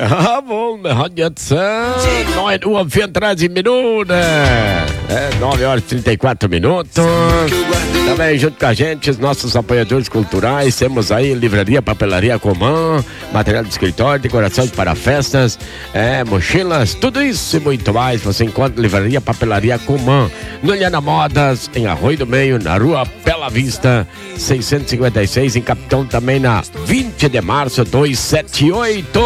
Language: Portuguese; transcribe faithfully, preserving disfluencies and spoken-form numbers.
Ja, wir haben jetzt äh, neun Uhr vierunddreißig Minuten. É, nove horas e trinta e quatro minutos. Também junto com a gente, os nossos apoiadores culturais. Temos aí Livraria Papelaria Comã, material de escritório, decorações para festas, é, mochilas, tudo isso e muito mais. Você encontra Livraria Papelaria Comã, no Liana Modas, em Arroio do Meio, na rua Bela Vista, seiscentos e cinquenta e seis, em Capitão também na vinte de março, duzentos e setenta e oito.